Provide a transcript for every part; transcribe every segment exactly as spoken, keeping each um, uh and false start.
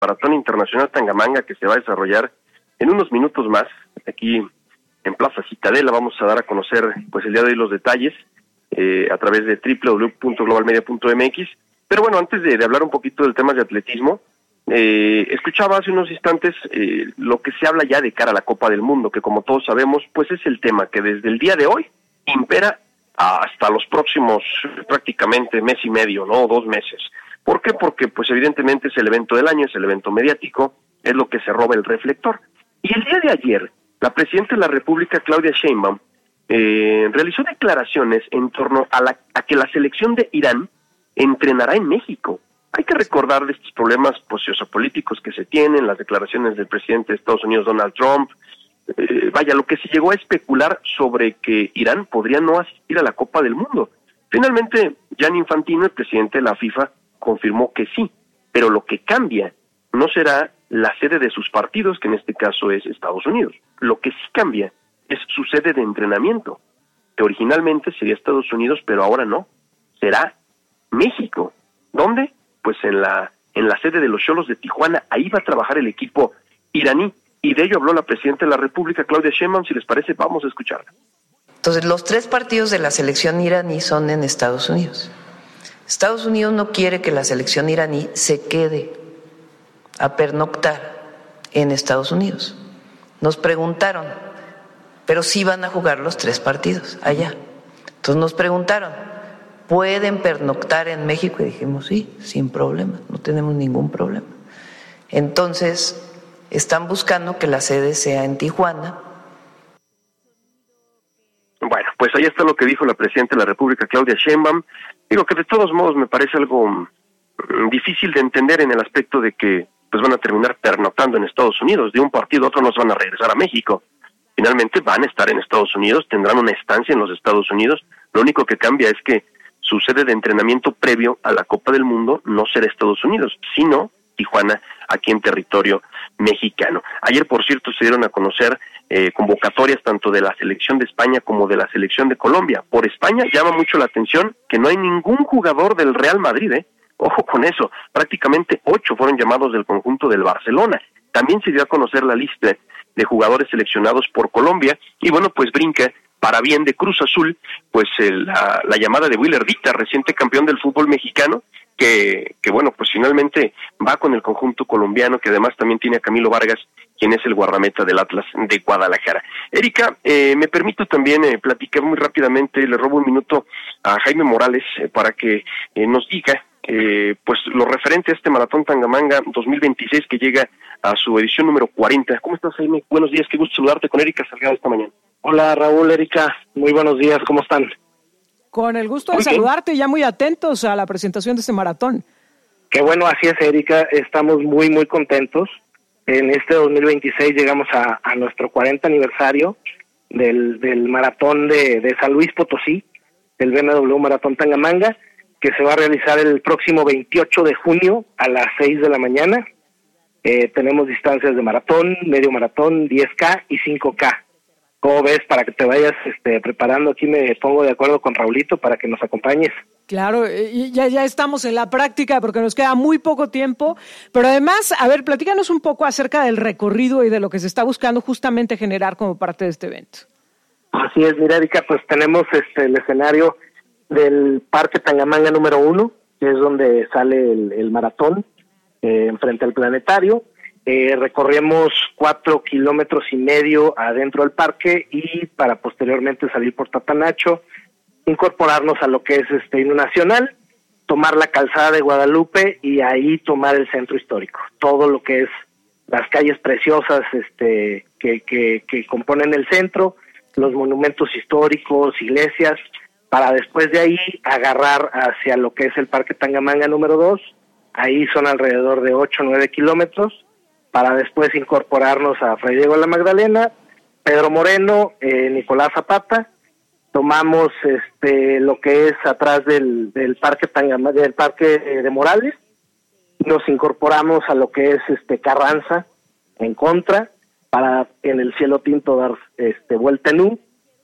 Maratón Internacional Tangamanga, que se va a desarrollar en unos minutos más, aquí en Plaza Citadela. Vamos a dar a conocer pues el día de hoy los detalles eh, a través de doble u doble u doble u punto global media punto m x. Pero bueno, antes de, de hablar un poquito del tema de atletismo, eh, escuchaba hace unos instantes eh, lo que se habla ya de cara a la Copa del Mundo, que como todos sabemos, pues es el tema que desde el día de hoy impera hasta los próximos prácticamente mes y medio, ¿no? Dos meses. ¿Por qué? Porque pues evidentemente es el evento del año, es el evento mediático, es lo que se roba el reflector. Y el día de ayer, la presidenta de la República, Claudia Sheinbaum, eh, realizó declaraciones en torno a, la, a que la selección de Irán entrenará en México. Hay que recordar de estos problemas pues, sociopolíticos que se tienen, las declaraciones del presidente de Estados Unidos, Donald Trump. Eh, vaya, lo que se llegó a especular sobre que Irán podría no asistir a la Copa del Mundo. Finalmente, Gianni Infantino, el presidente de la FIFA, confirmó que sí, pero lo que cambia no será la sede de sus partidos, que en este caso es Estados Unidos. Lo que sí cambia es su sede de entrenamiento, que originalmente sería Estados Unidos, pero ahora no, será México. ¿Dónde? Pues en la en la sede de los Xolos de Tijuana. Ahí va a trabajar el equipo iraní, y de ello habló la presidenta de la República, Claudia Sheinbaum. Si les parece, vamos a escucharla. Entonces, los tres partidos de la selección iraní son en Estados Unidos. Estados Unidos no quiere que la selección iraní se quede a pernoctar en Estados Unidos. Nos preguntaron, pero sí van a jugar los tres partidos allá. Entonces nos preguntaron, ¿pueden pernoctar en México? Y dijimos, sí, sin problema, no tenemos ningún problema. Entonces, están buscando que la sede sea en Tijuana. Bueno, pues ahí está lo que dijo la presidenta de la República, Claudia Sheinbaum. Digo que de todos modos me parece algo mm, difícil de entender en el aspecto de que pues van a terminar pernoctando en Estados Unidos. De un partido a otro nos van a regresar a México. Finalmente van a estar en Estados Unidos, tendrán una estancia en los Estados Unidos. Lo único que cambia es que su sede de entrenamiento previo a la Copa del Mundo no será Estados Unidos, sino Tijuana, aquí en territorio mexicano. Ayer, por cierto, se dieron a conocer eh, convocatorias tanto de la selección de España como de la selección de Colombia. Por España llama mucho la atención que no hay ningún jugador del Real Madrid, ¿eh? Ojo con eso, prácticamente ocho fueron llamados del conjunto del Barcelona. También se dio a conocer la lista de jugadores seleccionados por Colombia, y bueno, pues brinca para bien de Cruz Azul, pues el, la, la llamada de Willer Dita, reciente campeón del fútbol mexicano, que, que bueno, pues finalmente va con el conjunto colombiano, que además también tiene a Camilo Vargas, quien es el guardameta del Atlas de Guadalajara. Erika, eh, me permito también eh, platicar muy rápidamente, le robo un minuto a Jaime Morales eh, para que eh, nos diga eh, pues lo referente a este Maratón Tangamanga dos mil veintiséis que llega a su edición número cuarenta. ¿Cómo estás, Jaime? Buenos días, qué gusto saludarte con Erika Salgado esta mañana. Hola, Raúl, Erika, muy buenos días, ¿cómo están? Con el gusto de muy saludarte, bien. Ya muy atentos a la presentación de este maratón. Qué bueno, así es, Erika, estamos muy, muy contentos. En este dos mil veintiséis llegamos a, a nuestro cuarenta aniversario del, del maratón de, de San Luis Potosí, del B M W Maratón Tangamanga, que se va a realizar el próximo veintiocho de junio a las seis de la mañana. Eh, tenemos distancias de maratón, medio maratón, diez K y cinco K. ¿Cómo ves? Para que te vayas este, preparando, aquí me pongo de acuerdo con Raulito para que nos acompañes. Claro, y ya, ya estamos en la práctica porque nos queda muy poco tiempo, pero además, a ver, platícanos un poco acerca del recorrido y de lo que se está buscando justamente generar como parte de este evento. Así es, mira, Erika, pues tenemos este el escenario del Parque Tangamanga número uno, que es donde sale el, el maratón, eh, enfrente al planetario. Eh, recorremos cuatro kilómetros y medio adentro del parque y para posteriormente salir por Tatanacho, incorporarnos a lo que es este himno nacional, tomar la calzada de Guadalupe y ahí tomar el centro histórico. Todo lo que es las calles preciosas este que, que, que componen el centro, los monumentos históricos, iglesias, para después de ahí agarrar hacia lo que es el Parque Tangamanga número dos. Ahí son alrededor de ocho o nueve kilómetros, para después incorporarnos a Fray Diego de la Magdalena, Pedro Moreno, eh, Nicolás Zapata. Tomamos este lo que es atrás del, del Parque Tangama, del Parque de Morales, nos incorporamos a lo que es este Carranza, en contra, para en el cielo tinto dar este vuelta en U,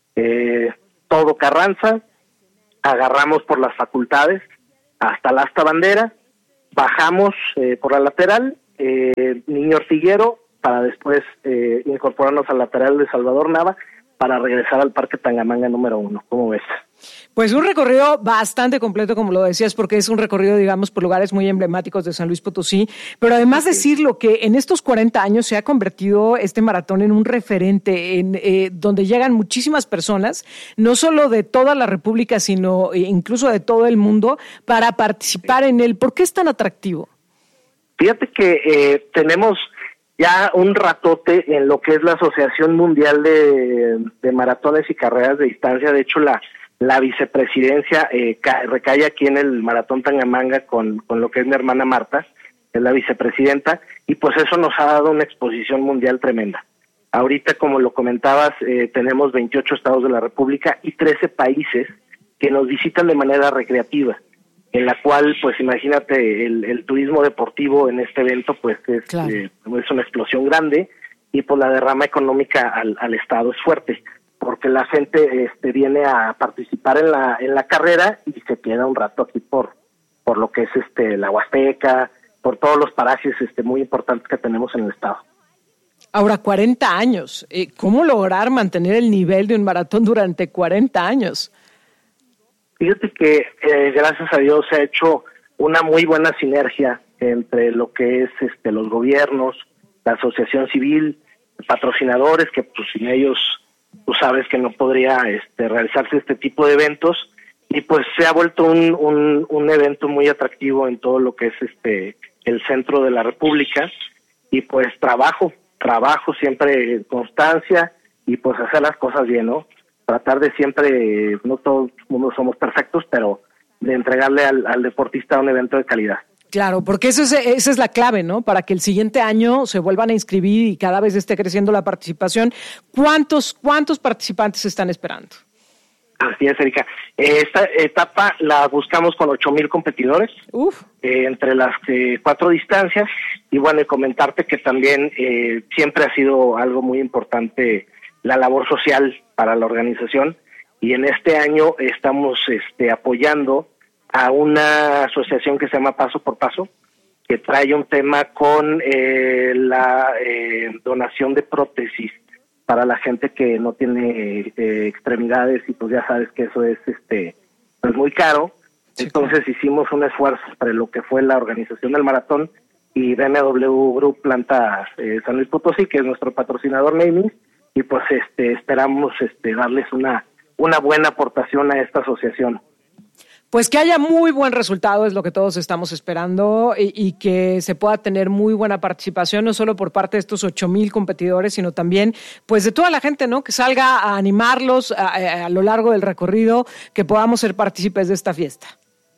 eh, todo Carranza, agarramos por las facultades hasta la asta bandera, bajamos eh, por la lateral eh, Niño Ortiguero, para después eh, incorporarnos al lateral de Salvador Nava, para regresar al Parque Tangamanga número uno. ¿Cómo ves? Pues un recorrido bastante completo, como lo decías, porque es un recorrido, digamos, por lugares muy emblemáticos de San Luis Potosí, pero además sí. decirlo que en estos cuarenta años se ha convertido este maratón en un referente, en eh, donde llegan muchísimas personas, no solo de toda la República, sino incluso de todo el mundo, para participar sí. en él. ¿Por qué es tan atractivo? Fíjate que eh, tenemos ya un ratote en lo que es la Asociación Mundial de, de Maratones y Carreras de Distancia. De hecho, la la vicepresidencia eh, recae aquí en el Maratón Tangamanga con, con lo que es mi hermana Marta, que es la vicepresidenta, y pues eso nos ha dado una exposición mundial tremenda. Ahorita, como lo comentabas, eh, tenemos veintiocho estados de la República y trece países que nos visitan de manera recreativa, en la cual, pues imagínate, el, el turismo deportivo en este evento pues es, claro. eh, es una explosión grande, y pues la derrama económica al, al estado es fuerte, porque la gente este, viene a participar en la en la carrera y se queda un rato aquí por por lo que es este la Huasteca, por todos los parajes este muy importantes que tenemos en el estado. Ahora, cuarenta años, ¿cómo lograr mantener el nivel de un maratón durante cuarenta años? Fíjate que eh, gracias a Dios se ha hecho una muy buena sinergia entre lo que es este los gobiernos, la asociación civil, patrocinadores, que pues sin ellos tú sabes que no podría este, realizarse este tipo de eventos, y pues se ha vuelto un, un, un evento muy atractivo en todo lo que es este el centro de la República, y pues trabajo, trabajo siempre, constancia, y pues hacer las cosas bien, ¿no? Tratar de siempre, no todo el mundo somos perfectos, pero de entregarle al, al deportista un evento de calidad. Claro, porque eso es, esa es la clave, ¿no? Para que el siguiente año se vuelvan a inscribir y cada vez esté creciendo la participación. ¿Cuántos cuántos participantes están esperando? Así es, Erika. Esta etapa la buscamos con ocho mil competidores. Uf. Eh, entre las eh, cuatro distancias. Y bueno, y comentarte que también eh, siempre ha sido algo muy importante la labor social para la organización. Y en este año estamos este, apoyando a una asociación que se llama Paso por Paso, que trae un tema con eh, la eh, donación de prótesis para la gente que no tiene eh, extremidades, y pues ya sabes que eso es este pues muy caro. Sí, entonces claro. Hicimos un esfuerzo para lo que fue la organización del maratón, y B M W Group Planta eh, San Luis Potosí, que es nuestro patrocinador naming, y pues este esperamos este darles una una buena aportación a esta asociación. Pues que haya muy buen resultado es lo que todos estamos esperando, y, y que se pueda tener muy buena participación, no solo por parte de estos ocho mil competidores, sino también pues de toda la gente, ¿no? Que salga a animarlos a, a, a lo largo del recorrido, que podamos ser partícipes de esta fiesta.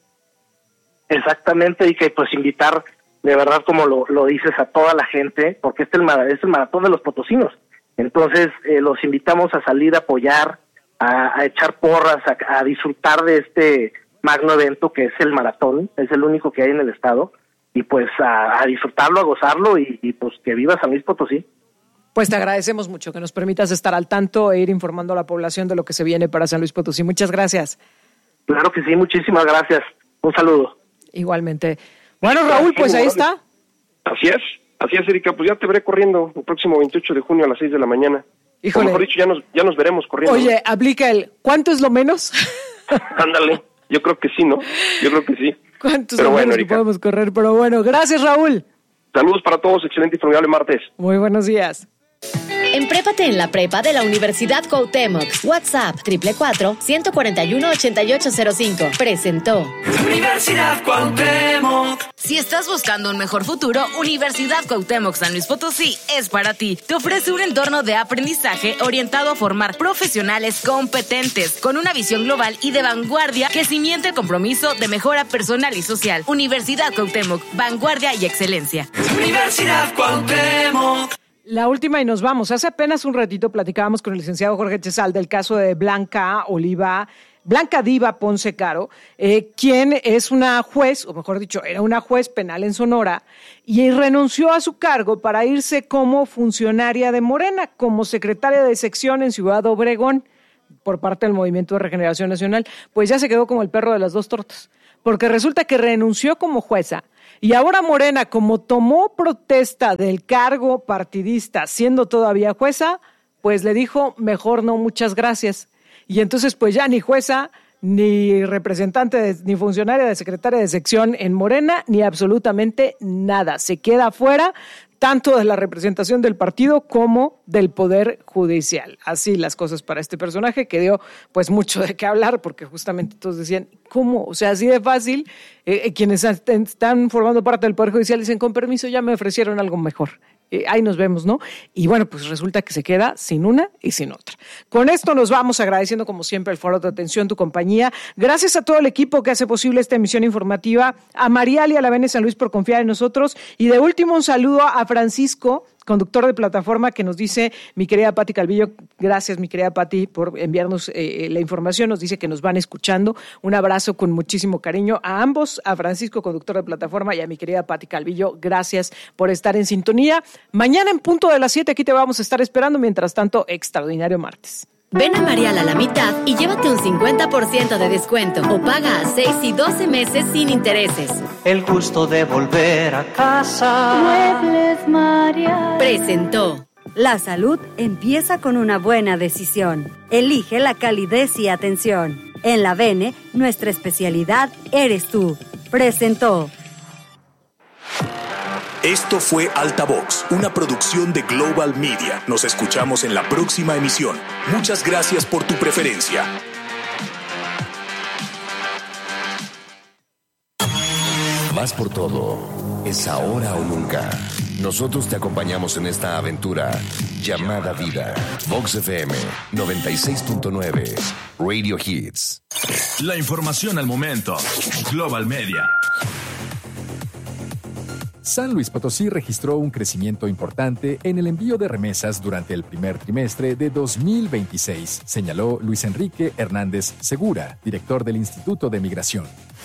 Exactamente, y que pues invitar de verdad, como lo, lo dices, a toda la gente, porque este es el, es el maratón de los potosinos. Entonces eh, los invitamos a salir a apoyar, a, a echar porras, a, a disfrutar de este magno evento que es el maratón, es el único que hay en el estado, y pues a, a disfrutarlo, a gozarlo, y, y pues que viva San Luis Potosí. Pues te agradecemos mucho que nos permitas estar al tanto e ir informando a la población de lo que se viene para San Luis Potosí. Muchas gracias. Claro que sí, muchísimas gracias. Un saludo. Igualmente. Bueno, Raúl, pues ahí está. Así es, así es, Erika, pues ya te veré corriendo el próximo veintiocho de junio a las seis de la mañana. Híjole. O mejor dicho, ya nos, ya nos veremos corriendo. Oye, ¿no? Aplica el ¿cuánto es lo menos? Ándale. Yo creo que sí, ¿no? Yo creo que sí. ¿Cuántos Pero bueno, que podemos correr? Pero bueno, gracias, Raúl. Saludos para todos, excelente y formidable martes. Muy buenos días. Emprépate en la prepa de la Universidad Cuauhtémoc. WhatsApp triple cuatro, ciento cuarenta y uno, ochenta y ocho cero cinco. Presentó Universidad Cuauhtémoc. Si estás buscando un mejor futuro, Universidad Cuauhtémoc San Luis Potosí es para ti. Te ofrece un entorno de aprendizaje orientado a formar profesionales competentes, con una visión global y de vanguardia que cimienta el compromiso de mejora personal y social. Universidad Cuauhtémoc, vanguardia y excelencia. Universidad Cuauhtémoc. La última y nos vamos. Hace apenas un ratito platicábamos con el licenciado Jorge Chesal del caso de Blanca Oliva, Blanca Diva Ponce Caro, eh, quien es una juez, o mejor dicho, era una juez penal en Sonora, y renunció a su cargo para irse como funcionaria de Morena, como secretaria de sección en Ciudad Obregón, por parte del Movimiento de Regeneración Nacional. Pues ya se quedó como el perro de las dos tortas, porque resulta que renunció como jueza, Y ahora Morena, como tomó protesta del cargo partidista siendo todavía jueza, pues le dijo, mejor no, muchas gracias. Y entonces pues ya ni jueza, ni representante, de, ni funcionaria de secretaria de sección en Morena, ni absolutamente nada. Se queda fuera tanto de la representación del partido como del Poder Judicial. Así las cosas para este personaje, que dio pues mucho de qué hablar, porque justamente todos decían, ¿cómo? O sea, así de fácil, eh, quienes están formando parte del Poder Judicial dicen, con permiso, ya me ofrecieron algo mejor. Eh, ahí nos vemos, ¿no? Y bueno, pues resulta que se queda sin una y sin otra. Con esto nos vamos agradeciendo como siempre el foro de atención, tu compañía. Gracias a todo el equipo que hace posible esta emisión informativa, a Marial y a la Bene San Luis por confiar en nosotros. Y de último, un saludo a Francisco, conductor de plataforma, que nos dice, mi querida Pati Calvillo, gracias mi querida Pati por enviarnos eh, la información, nos dice que nos van escuchando. Un abrazo con muchísimo cariño a ambos, a Francisco, conductor de plataforma, y a mi querida Pati Calvillo, gracias por estar en sintonía. Mañana en punto de las siete aquí te vamos a estar esperando, mientras tanto, extraordinario martes. Ven a Marial a la mitad y llévate un cincuenta por ciento de descuento o paga a seis y doce meses sin intereses. El gusto de volver a casa. Muebles Marial Presentó. La salud empieza con una buena decisión. Elige la calidez y atención. En la Bene, nuestra especialidad eres tú. Presentó. Esto fue Altavox, una producción de Global Media. Nos escuchamos en la próxima emisión. Muchas gracias por tu preferencia. Vas por todo. Es ahora o nunca. Nosotros te acompañamos en esta aventura llamada vida. Vox F M noventa y seis punto nueve. Radio Hits. La información al momento. Global Media. San Luis Potosí registró un crecimiento importante en el envío de remesas durante el primer trimestre de dos mil veintiséis, señaló Luis Enrique Hernández Segura, director del Instituto de Migración.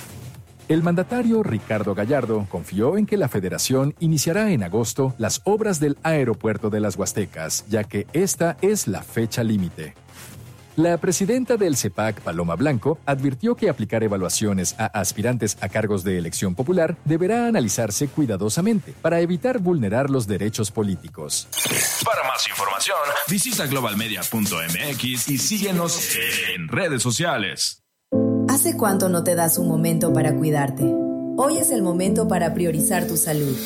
El mandatario Ricardo Gallardo confió en que la Federación iniciará en agosto las obras del aeropuerto de las Huastecas, ya que esta es la fecha límite. La presidenta del CEPAC, Paloma Blanco, advirtió que aplicar evaluaciones a aspirantes a cargos de elección popular deberá analizarse cuidadosamente para evitar vulnerar los derechos políticos. Para más información, visita global media punto m x y síguenos en redes sociales. ¿Hace cuánto no te das un momento para cuidarte? Hoy es el momento para priorizar tu salud.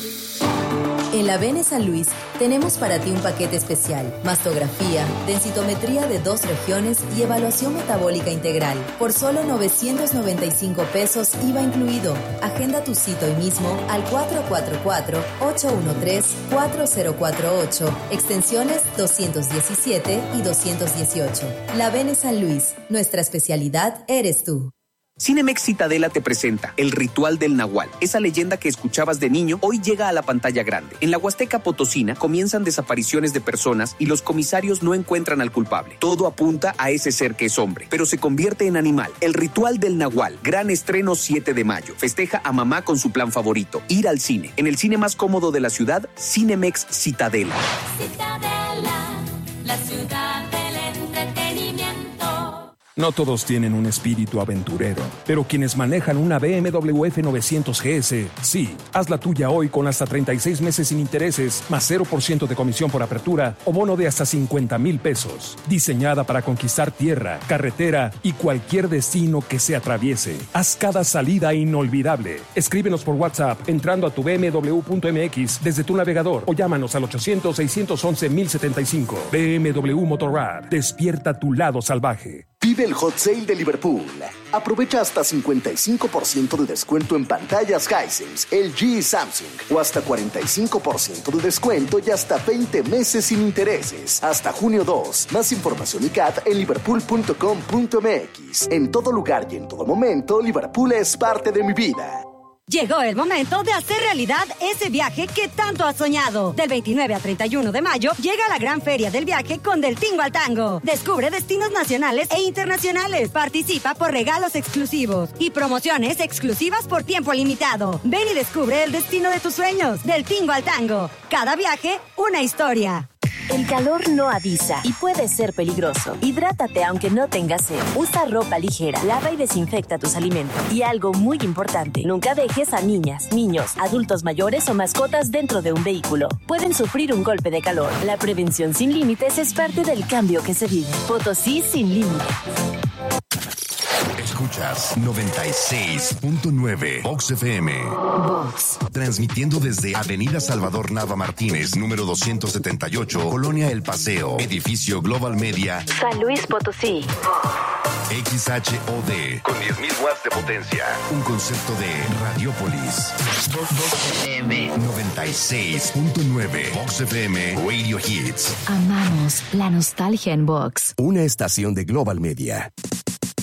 En la Bene San Luis tenemos para ti un paquete especial, mastografía, densitometría de dos regiones y evaluación metabólica integral. Por solo novecientos noventa y cinco pesos I V A incluido. Agenda tu cita hoy mismo al cuatro cuatro cuatro, ocho uno tres, cuatro cero cuatro ocho, extensiones doscientos diecisiete y doscientos dieciocho. La Bene San Luis, nuestra especialidad eres tú. Cinemex Citadela te presenta El Ritual del Nahual. Esa leyenda que escuchabas de niño hoy llega a la pantalla grande. En la Huasteca Potosina comienzan desapariciones de personas y los comisarios no encuentran al culpable. Todo apunta a ese ser que es hombre, pero se convierte en animal. El Ritual del Nahual. Gran estreno siete de mayo. Festeja a mamá con su plan favorito, ir al cine. En el cine más cómodo de la ciudad, Cinemex Citadela. Citadela, la ciudad del entretenimiento. No todos tienen un espíritu aventurero, pero quienes manejan una B M W F novecientos G S, sí. Haz la tuya hoy con hasta treinta y seis meses sin intereses, más cero por ciento de comisión por apertura o bono de hasta cincuenta mil pesos. Diseñada para conquistar tierra, carretera y cualquier destino que se atraviese. Haz cada salida inolvidable. Escríbenos por WhatsApp entrando a tu b m w punto m x desde tu navegador o llámanos al ochocientos, seiscientos once, mil setenta y cinco. B M W Motorrad. Despierta tu lado salvaje. Vive el Hot Sale de Liverpool. Aprovecha hasta cincuenta y cinco por ciento de descuento en pantallas Hisense, L G y Samsung. O hasta cuarenta y cinco por ciento de descuento y hasta veinte meses sin intereses. Hasta junio dos. Más información y C A T en liverpool punto com punto m x. En todo lugar y en todo momento, Liverpool es parte de mi vida. Llegó el momento de hacer realidad ese viaje que tanto has soñado. Del veintinueve al treinta y uno de mayo llega la gran feria del viaje con Del Tingo al Tango. Descubre destinos nacionales e internacionales. Participa por regalos exclusivos y promociones exclusivas por tiempo limitado. Ven y descubre el destino de tus sueños. Del Tingo al Tango. Cada viaje, una historia. El calor no avisa y puede ser peligroso. Hidrátate aunque no tengas sed. Usa ropa ligera, lava y desinfecta tus alimentos. Y algo muy importante, nunca dejes a niñas, niños, adultos mayores o mascotas dentro de un vehículo. Pueden sufrir un golpe de calor. La prevención sin límites es parte del cambio que se vive. Potosí sin límites. Escuchas noventa y seis punto nueve Vox F M. Vox. Transmitiendo desde Avenida Salvador Nava Martínez, número doscientos setenta y ocho, Colonia El Paseo, edificio Global Media, San Luis Potosí. X H O D, con diez mil watts de potencia. Un concepto de Radiopolis. Vox F M noventa y seis punto nueve. Vox F M Radio Hits. Amamos la nostalgia en Vox. Una estación de Global Media.